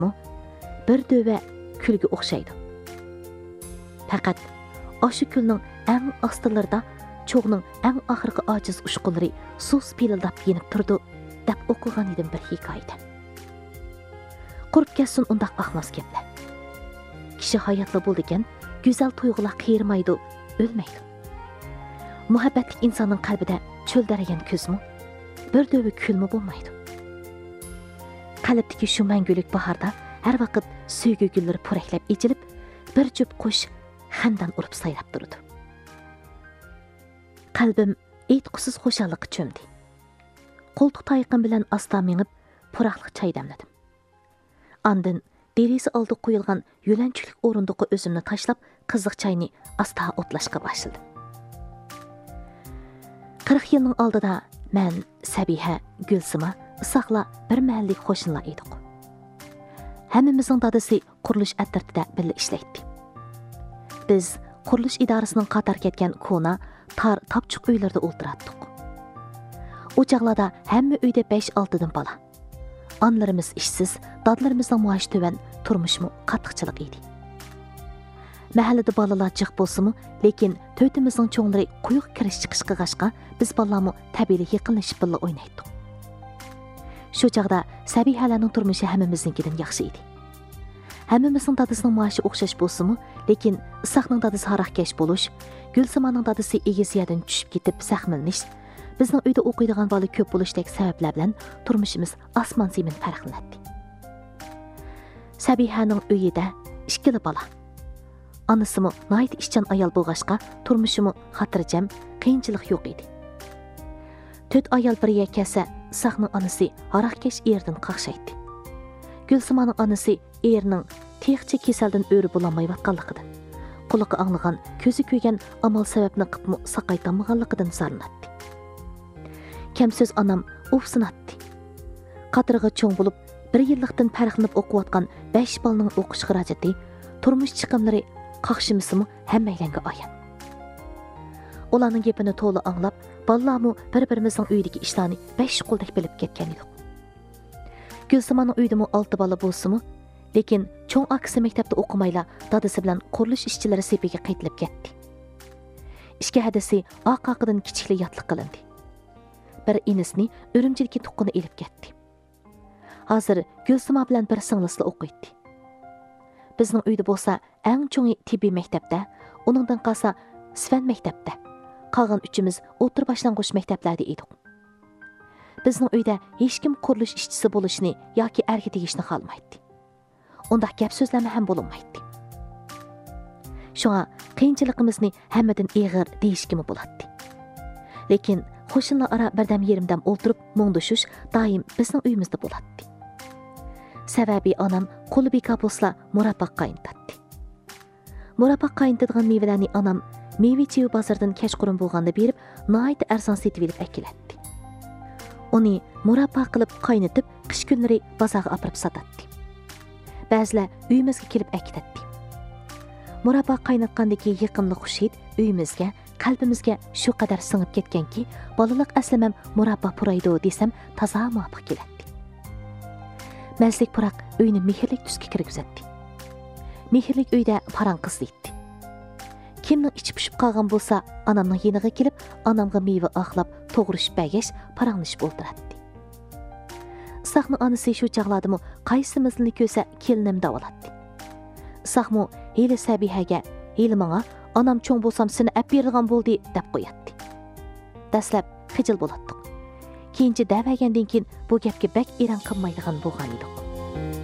bir döve külge o'xshaydi. Faqat aşı külning eng ostilarida cho'g'ning eng oxirgi ojiz ushqunlari sus pilildab yenib turdi deb o'qigan edim bir hikoyada. Qurib ketsin undaq ahmas gaplar. Kishi hayotli bo'ldi ekan, go'zal tuyg'ular qiyirmaydi, o'lmaydi. Muhabbatlik insonning qalbida cho'ldaragan ko'zmi, bir döve külmi bo'lmaydi. Qalbdagi shu mangulik bahorda har vaqt suygu gullari po'raklab echilib, bir jup qush xandan urib sayrab turdi. Qalbim aytqusiz xo'shalliqqa cho'mdi. Qo'ltiq tayiqim bilan asta minib, puraqliq choy damladim. Andin derisi oldi qo'yilgan yo'lanchilik o'rindiqqa o'zimni tashlab, qiziq choyni asta o'tlashga boshladim. 40 yilning oldida men Sabiha, Gulsima, Isaqla bir mahallik qo'shnilar edik. Hammamizning dadasi qurilish attirtida birga ishlaydi. Biz qurilish idorasining qator ketgan kona, tar, tapchuq uylarda o'ltirardik. O chaqlarda hamma uyda 5-6 dan bola. Onlarimiz ishsiz, dadlarimizning maoshi to'van, turmushmi qattiqchilik edi. Mahallada bolalar jiq bo'lsa-mu, lekin to'ytimizning cho'nglari quyuq kirish chiqish qilg'ashqa, biz bolalarmi tabiiy yaqinlashib birga o'ynaydik. Shu chaqda Sabihalarning turmushi hammamiznikidan yaxshi edi. Hammamizning dadasining maoshi o'xshash bo'lsa-mu, lekin Isaqning dadasi harakkash bo'lish, Gulsimaning dadasi egizyadan tushib ketib sahmilnish, bizning uyda o'qiydigan bola ko'p bo'lishdek sabablar bilan turmushimiz osmon zemin farqlanadi. Sabihaning uyida 2 bola. Anasimi nayt ishchan ayol bo'lg'ashqa, turmushimi xotirjam, qiyinchilik yo'q edi. 4 ayol birga kelsa, Isaqning onasi harakkash erdan qaqshaydi. Gulsimaning onasi erining texchi kasaldan o'ri bo'lolmayotganligidan, quliqi anglagan, ko'zi ko'ygan amal sababni qilib saqaytamaganligidan zarlanadi. Kamso'z onam ufsinatdi. Qatirg'i cho'ng bo'lib, 1 yillikdan farqlanib o'qiyotgan 5 bolaning o'qish xarajati, turmush chiqimlari qaqshimisimi hammaylanga ayon. Ularning gapini to'la anglab, bolalarmi bir-birimizning uyidagi ishlarni 5 qo'ldek bilib ketgan edik. Gulsimaning uyidami 6 bola bo'lsa-mu, lekin cho'ng akasi maktabda o'qimayla dadasi bilan qurilish ishchilari sepiga qaytilib ketdi. Ishga hadasi oqaqidan kichikli yotliq qilindi. Bir inisni Urumchidagi tuqqini elib ketdi. Hozir Gulsima bilan bir singlisi o'qiydi. Bizning uyda bo'lsa, eng cho'ngi tibbiy maktabda, uningdan qolsa Sven maktabda. Qolgan uchimiz o'tir boshlang'ich maktablarda edik. Bizning uyda hech kim qurilish ishchisi bo'lishni yoki erga tegishni xohlamaydi. Undaq gap so'zlama ham bo'lmaydi. Shunga qiyinchiligimizni hammadan ig'ir deyishkimi bo'ladi. Lekin qo'shnilar ara birdam yerimdan o'ltirib mungdushish doim bizning uyimizda bo'ladi. Sababi onam qo'li beka bo'lsa murabba qayintadi. Murabba qayintadigan mevalarni onam mevachi bozordan kechqurun bo'lganda berib, nihoyat arzon setib olib akiladi. Uni murabba qilib qaynatib, qish kunlari bozorga olib sotadi. Ba'zilar uyimizga kelib akitadi. Murabba qaynatgandagi yiqimli xushid uyimizga, qalbimizga shu qadar singib ketganki, bolalik aslamam murabba puraydi desam toza muvofiq keladi. Mazlik puraq uyni mehrlik tusga kirgizadi. Mehrlik uyda paranqiz deydi. Kimning ichib pishib qolgan bo'lsa, onamning yeniga kelib, onamga meva axlab, to'g'rishib bagash, paranglashib o'ltiradi. Isaqning onasi shu chaqladimi, qaysimizni ko'sa kelinim davoladi. Isaqmi heli Sabihaga, heli menga onam cho'ng bo'lsam seni ap beradigan bo'ldi deb qo'yadi. Dastlab xijil bo'latdik. Keyinchi davagandan keyin bu gapga bak eran qilmaydigan bo'lgan edik.